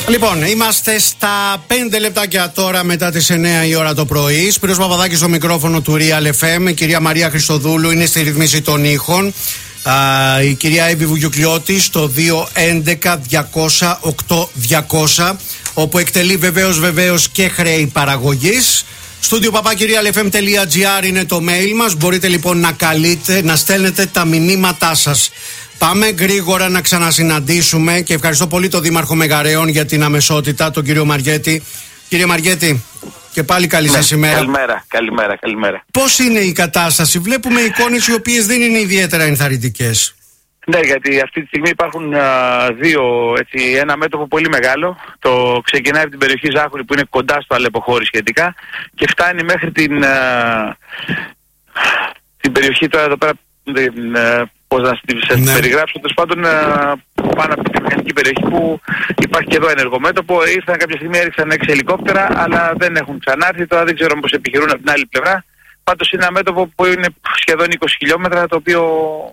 Λοιπόν, είμαστε στα 5 λεπτάκια τώρα μετά τις 9 η ώρα το πρωί. Σπύρος Παπαδάκης στο μικρόφωνο του Real FM. Η κυρία Μαρία Χριστοδούλου είναι στη ρυθμίση των ήχων. Η κυρία Εύη Βουγιουκλιώτη στο 211-200-8200, όπου εκτελεί βεβαίως και χρέη παραγωγής. Στούντιο papakirialfm.gr είναι το mail μας. Μπορείτε λοιπόν να καλείτε, να στέλνετε τα μηνύματά σας. Πάμε γρήγορα να ξανασυναντήσουμε και ευχαριστώ πολύ τον Δήμαρχο Μεγαρέων για την αμεσότητα, τον κύριο Μαριέτη. Κύριε Μαριέτη, και πάλι καλή σας ημέρα. Καλημέρα. Πώς είναι η κατάσταση? Βλέπουμε εικόνες οι οποίες δεν είναι ιδιαίτερα ενθαρρυντικές. Ναι, γιατί αυτή τη στιγμή υπάρχουν ένα μέτωπο πολύ μεγάλο. Το ξεκινάει από την περιοχή Ζάχουρη που είναι κοντά στο Αλεποχώρι σχετικά και φτάνει μέχρι την περιοχή τώρα εδώ πέρα, πώς να σας περιγράψω, τέλος πάντων πάνω από την μηχανική περιοχή που υπάρχει και εδώ ενεργομέτωπο. Ήρθαν κάποια στιγμή, έριξαν 6 ελικόπτερα, αλλά δεν έχουν ξανάρθει. Τώρα δεν ξέρω πώς επιχειρούν από την άλλη πλευρά. Πάντως είναι ένα μέτωπο που είναι σχεδόν 20 χιλιόμετρα, το οποίο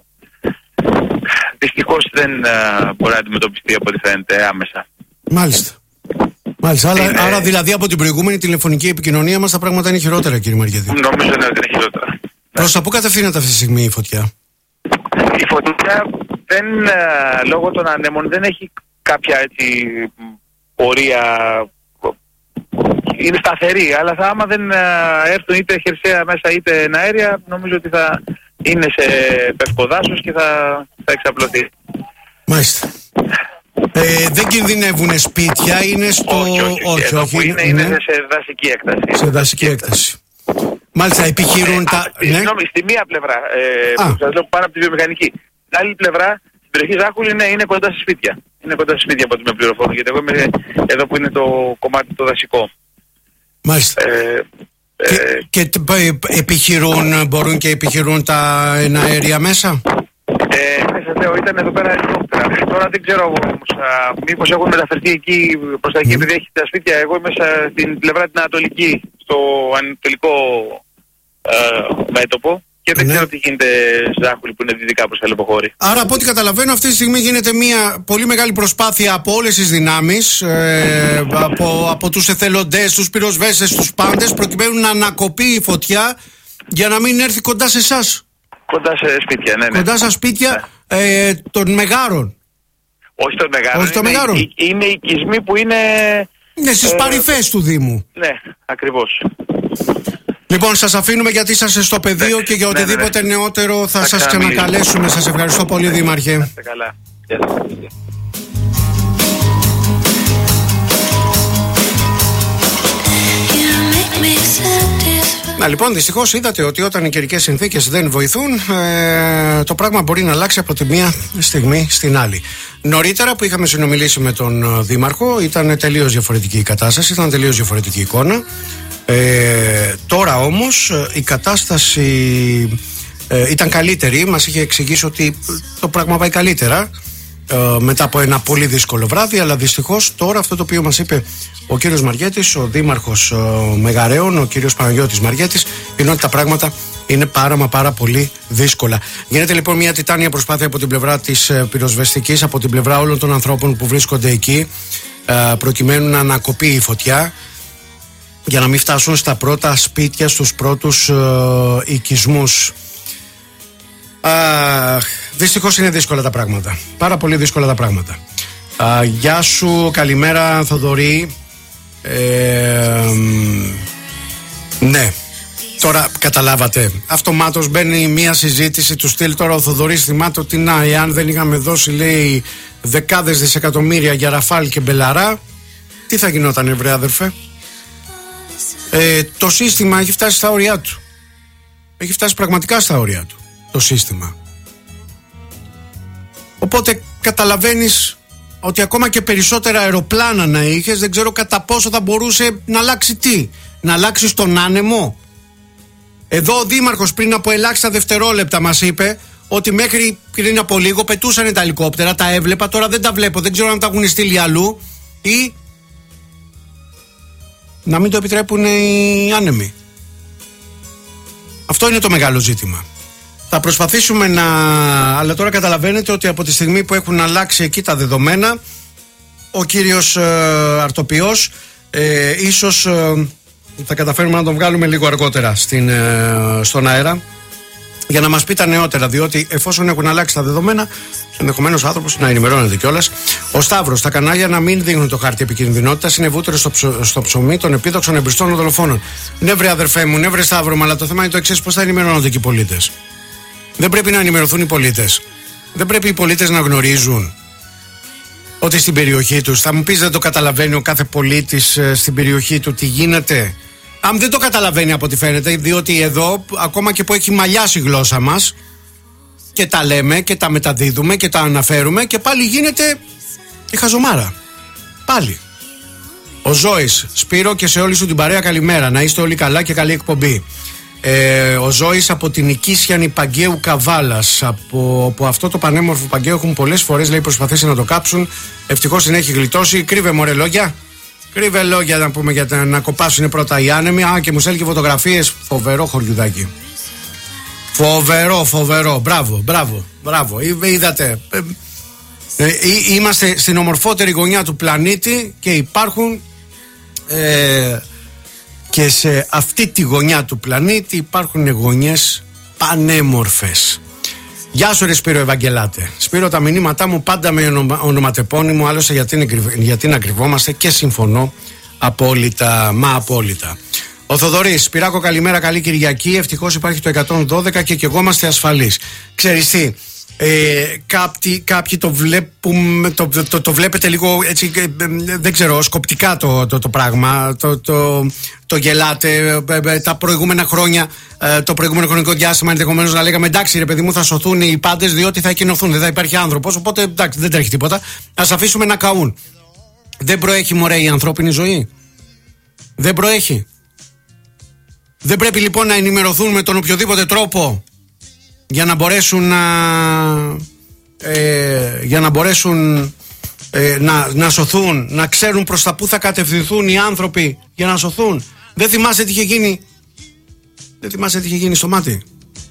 δυστυχώς δεν μπορεί να αντιμετωπιστεί από ό,τι φαίνεται άμεσα. Μάλιστα. Άρα δηλαδή από την προηγούμενη τηλεφωνική επικοινωνία μας τα πράγματα είναι χειρότερα, κύριε Μαριέτη. Νομίζω ότι είναι χειρότερα. Προς τα πού κατευθύνεται αυτή τη στιγμή η φωτιά? Η φωτιά λόγω των ανέμων δεν έχει κάποια πορεία. Είναι σταθερή, αλλά άμα δεν έρθουν είτε χερσαία μέσα είτε αέρια, νομίζω ότι θα είναι σε πευκοδάσος και θα εξαπλωθεί. Μάλιστα. Δεν κινδυνεύουν σπίτια, είναι στο... Όχι, είναι σε δασική έκταση. Σε δασική έκταση. Μάλιστα, επιχειρούν Συγγνώμη, στη μία πλευρά, σας λέω πάνω από τη βιομηχανική. Στην άλλη πλευρά, στην περιοχή Ζάχουλη είναι κοντά σε σπίτια. Είναι κοντά σε σπίτια από ό,τι με πληροφορούν, γιατί εγώ είμαι εδώ που είναι το κομμάτι το δασικό. Μάλιστα. Και μπορούν και επιχειρούν τα εναέρια μέσα? Σας λέω, ήταν εδώ πέρα ελικόπτερα. Τώρα δεν ξέρω όμως, μήπως έχουν μεταφερθεί εκεί προς τα εκεί, επειδή έχει τα σπίτια. Εγώ είμαι στην πλευρά την ανατολική, στο ανατολικό μέτωπο. Και δεν ξέρω τι γίνεται στη Ζάχουλη που είναι δυτικά προς Αλεποχώρι. Άρα από ό,τι καταλαβαίνω αυτή τη στιγμή γίνεται μια πολύ μεγάλη προσπάθεια από όλες τις δυνάμεις, από τους εθελοντές, τους πυροσβέστες, τους πάντες, προκειμένου να ανακοπεί η φωτιά για να μην έρθει κοντά σε εσάς. Κοντά σε σπίτια, ναι. Κοντά στα σπίτια των Μεγάρων. Όχι των Μεγάρων. Είναι οικισμοί που είναι... Ναι, στις παρυφές του Δήμου. Ναι, ακριβώς. Λοιπόν, σας αφήνουμε γιατί είσαστε στο πεδίο και για οτιδήποτε νεότερο θα σας ξανακαλέσουμε. Σας ευχαριστώ πολύ, Δήμαρχε. Είστε καλά. Να λοιπόν, δυστυχώς είδατε ότι όταν οι καιρικές συνθήκες δεν βοηθούν, το πράγμα μπορεί να αλλάξει από τη μία στιγμή στην άλλη. Νωρίτερα που είχαμε συνομιλήσει με τον Δήμαρχο, ήταν τελείως διαφορετική η κατάσταση, ήταν τελείως διαφορετική εικόνα. Τώρα όμως η κατάσταση ήταν καλύτερη. Μας είχε εξηγήσει ότι το πράγμα πάει καλύτερα μετά από ένα πολύ δύσκολο βράδυ, αλλά δυστυχώς τώρα αυτό το οποίο μας είπε ο κύριος Μαριέτης, ο Δήμαρχος Μεγαρέων, ο κύριος Παναγιώτης Μαριέτης, είναι ότι τα πράγματα είναι πάρα πολύ δύσκολα. Γίνεται λοιπόν μια τιτάνια προσπάθεια από την πλευρά της πυροσβεστικής, από την πλευρά όλων των ανθρώπων που βρίσκονται εκεί, προκειμένου να ανακοπεί η φωτιά, για να μην φτάσουν στα πρώτα σπίτια, στους πρώτους οικισμούς. Δυστυχώς είναι δύσκολα τα πράγματα. Πάρα πολύ δύσκολα τα πράγματα. Γεια σου, καλημέρα Θοδωρή. Ναι, τώρα καταλάβατε. Αυτομάτως μπαίνει μια συζήτηση του στυλ. Τώρα ο Θοδωρής θυμάται ότι εάν δεν είχαμε δώσει, λέει, δεκάδες δισεκατομμύρια για Ραφάλ και Μπελαρά, τι θα γινόταν, βρε αδερφέ? Το σύστημα έχει φτάσει στα όρια του. Έχει φτάσει πραγματικά στα όρια του το σύστημα. Οπότε καταλαβαίνεις ότι ακόμα και περισσότερα αεροπλάνα να είχες, δεν ξέρω κατά πόσο θα μπορούσε να αλλάξει τι. Να αλλάξει στον άνεμο. Εδώ ο Δήμαρχος πριν από ελάχιστα δευτερόλεπτα μας είπε ότι μέχρι πριν από λίγο πετούσαν τα ελικόπτερα, τα έβλεπα, τώρα δεν τα βλέπω, δεν ξέρω αν τα έχουν στείλει αλλού ή να μην το επιτρέπουν οι άνεμοι. Αυτό είναι το μεγάλο ζήτημα. Θα προσπαθήσουμε αλλά τώρα καταλαβαίνετε ότι από τη στιγμή που έχουν αλλάξει εκεί τα δεδομένα, ο κύριος Αρτοπιός. Ίσως θα καταφέρουμε να τον βγάλουμε λίγο αργότερα στον αέρα για να μας πει τα νεότερα, διότι εφόσον έχουν αλλάξει τα δεδομένα, ενδεχομένως ο άνθρωπος να ενημερώνεται κιόλας. Ο Σταύρος, τα κανάλια να μην δείχνουν το χάρτη επικινδυνότητας, είναι βούτυρο στο ψωμί των επίδοξων εμπριστών δολοφόνων. Ναι, βρε αδερφέ μου, ναι, βρε Σταύρο μου, αλλά το θέμα είναι το εξής: πώς θα ενημερώνονται και οι πολίτες? Δεν πρέπει να ενημερωθούν οι πολίτες? Δεν πρέπει οι πολίτες να γνωρίζουν ότι στην περιοχή τους, θα μου πεις, δεν το καταλαβαίνει ο κάθε πολίτης στην περιοχή του τι γίνεται? Αν δεν το καταλαβαίνει από ό,τι φαίνεται, διότι εδώ, ακόμα και που έχει μαλλιάσει η γλώσσα μας και τα λέμε και τα μεταδίδουμε και τα αναφέρουμε, και πάλι γίνεται η χαζομάρα. Πάλι. Ο Ζώης, Σπύρο, και σε όλη σου την παρέα καλημέρα. Να είστε όλοι καλά και καλή εκπομπή. Ο Ζώης από την Οικίσιανη Παγκαίου Καβάλας. Από αυτό το πανέμορφο Παγκαίο έχουν πολλές φορές, λέει, προσπαθήσει να το κάψουν. Ευτυχώς την έχει γλιτώσει. Κρύβε μωρέ λόγια. Κρύβε λόγια να πούμε, για να κοπάσουν πρώτα οι άνεμοι. Και μου στέλνει και φωτογραφίες. Φοβερό χωριουδάκι. Φοβερό. Μπράβο. Είδατε. Είμαστε στην ομορφότερη γωνιά του πλανήτη και υπάρχουν και σε αυτή τη γωνιά του πλανήτη υπάρχουν γωνιές πανέμορφες. Γεια σου ρε Σπύρο Ευαγγελάτε. Σπύρο, τα μηνύματά μου πάντα με ονοματεπώνυμο, άλλωστε γιατί να κρυβόμαστε, και συμφωνώ απόλυτα. Ο Θοδωρής, Σπυράκο, καλημέρα, καλή Κυριακή. Ευτυχώς υπάρχει το 112 και εγώ είμαστε ασφαλείς. Ξέρεις τι, κάποιοι το βλέπουμε, το βλέπετε λίγο έτσι, δεν ξέρω, σκοπτικά το πράγμα. Το γελάτε. Τα προηγούμενα χρόνια, το προηγούμενο χρονικό διάστημα, ενδεχομένως να λέγαμε εντάξει ρε παιδί μου, θα σωθούν οι πάντες διότι θα εκκοινωθούν, δεν θα υπάρχει άνθρωπος, οπότε εντάξει, δεν τρέχει τίποτα, ας αφήσουμε να καούν. Δεν προέχει μωρέ η ανθρώπινη ζωή? Δεν προέχει? Δεν πρέπει λοιπόν να ενημερωθούν με τον οποιοδήποτε τρόπο για να μπορέσουν να σωθούν, να ξέρουν προς τα που θα κατευθυνθούν οι άνθρωποι για να σωθούν? Δεν θυμάσαι τι είχε γίνει στο μάτι?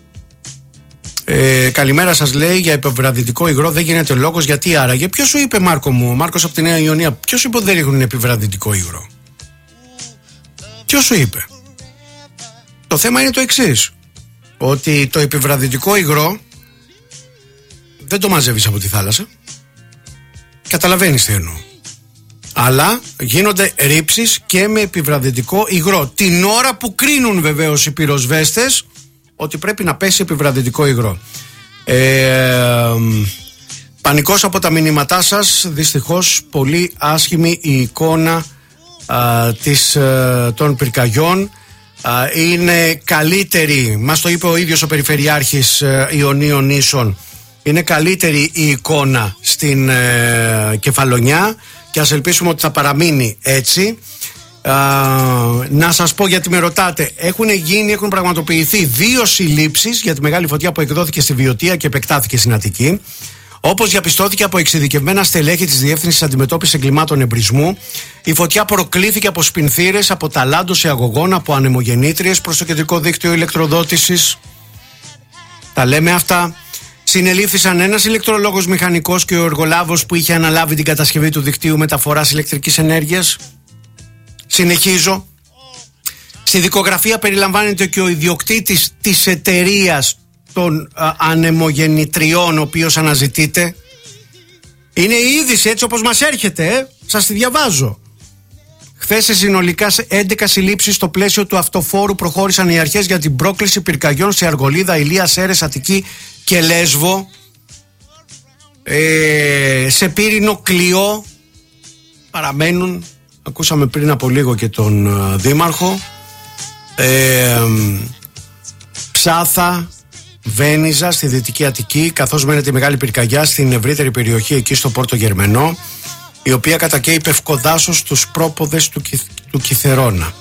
Καλημέρα σας, λέει, για επιβραδυτικό υγρό δεν γίνεται λόγος. Γιατί άραγε? Ποιος σου είπε, Μάρκο μου? Ο Μάρκος από τη Νέα Ιωνία. Ποιος είπε ότι δεν ρίχνουν επιβραδυτικό υγρό? Ποιος σου είπε? Το θέμα είναι το εξής, ότι το επιβραδυτικό υγρό δεν το μαζεύεις από τη θάλασσα. Καταλαβαίνεις τι εννοώ? Αλλά γίνονται ρήψεις και με επιβραδυτικό υγρό, την ώρα που κρίνουν βεβαίως οι πυροσβέστες ότι πρέπει να πέσει επιβραδυτικό υγρό. Πανικός από τα μηνύματά σας. Δυστυχώς πολύ άσχημη η εικόνα των πυρκαγιών. Είναι καλύτερη, μας το είπε ο ίδιος ο Περιφερειάρχης Ιωνίων Νήσων, είναι καλύτερη η εικόνα στην Κεφαλονιά και ας ελπίσουμε ότι θα παραμείνει έτσι. Να σας πω, γιατί με ρωτάτε, έχουν πραγματοποιηθεί 2 συλλήψεις για τη μεγάλη φωτιά που εκδόθηκε στη Βιωτία και επεκτάθηκε στην Αττική. Όπως διαπιστώθηκε από εξειδικευμένα στελέχη της Διεύθυνσης Αντιμετώπισης Εγκλημάτων Εμπρισμού, η φωτιά προκλήθηκε από σπινθήρες, από ταλάντο σε αγωγών, από ανεμογεννήτριες προς το κεντρικό δίκτυο ηλεκτροδότησης. Τα λέμε αυτά. Συνελήφθησαν ένας ηλεκτρολόγος μηχανικός και ο εργολάβος που είχε αναλάβει την κατασκευή του δικτύου μεταφοράς ηλεκτρικής ενέργειας. Συνεχίζω. Στη δικογραφία περιλαμβάνεται και ο ιδιοκτήτης της εταιρείας των ανεμογεννητριών, ο οποίος αναζητείται. Είναι η είδηση έτσι όπως μας έρχεται, σας τη διαβάζω. Χθες σε συνολικά 11 συλλήψεις στο πλαίσιο του αυτοφόρου προχώρησαν οι αρχές για την πρόκληση πυρκαγιών σε Αργολίδα, Ηλία, Σέρρες, Αττική και Λέσβο. Σε Πύρινο, Κλειό παραμένουν. Ακούσαμε πριν από λίγο και τον Δήμαρχο. Ψάθα, Βένιζα στη Δυτική Αττική, καθώς μένεται η μεγάλη πυρκαγιά στην ευρύτερη περιοχή εκεί στο Πόρτο Γερμενό, η οποία κατακαίει Πευκοδάσος στους πρόποδες του Κιθερώνα.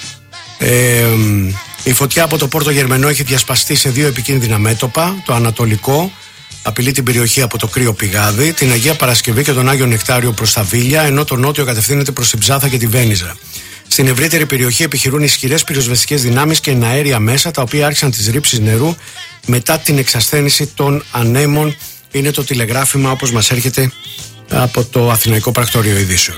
Η φωτιά από το Πόρτο Γερμενό έχει διασπαστεί σε 2 επικίνδυνα μέτωπα. Το ανατολικό απειλεί την περιοχή από το Κρύο Πηγάδι, την Αγία Παρασκευή και τον Άγιο Νεκτάριο προς τα Βίλια, ενώ το νότιο κατευθύνεται προς την Ψάθα και τη Βένιζα. Στην ευρύτερη περιοχή επιχειρούν ισχυρές πυροσβεστικές δυνάμεις και εναέρια μέσα, τα οποία άρχισαν τις ρήψεις νερού μετά την εξασθένηση των ανέμων. Είναι το τηλεγράφημα όπως μας έρχεται από το Αθηναϊκό Πρακτορείο Ειδήσεων.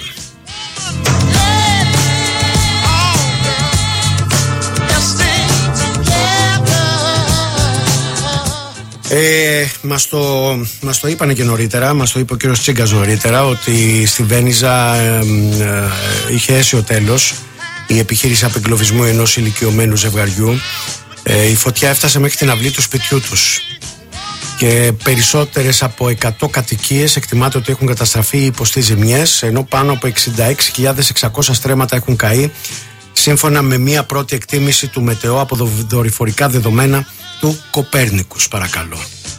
Μας το είπανε και νωρίτερα, μας το είπε ο κύριος Τσίγκας νωρίτερα, ότι στη Βένιζα είχε αίσιο τέλος η επιχείρηση απεγκλωβισμού ενός ηλικιωμένου ζευγαριού. Η φωτιά έφτασε μέχρι την αυλή του σπιτιού τους και περισσότερες από 100 κατοικίες εκτιμάται ότι έχουν καταστραφεί ή υποστεί ζημιές, ενώ πάνω από 66.600 στρέμματα έχουν καεί, σύμφωνα με μία πρώτη εκτίμηση του ΜΕΤΕΟ από δορυφορικά δεδομένα του Κοπέρνικους. Παρακαλώ.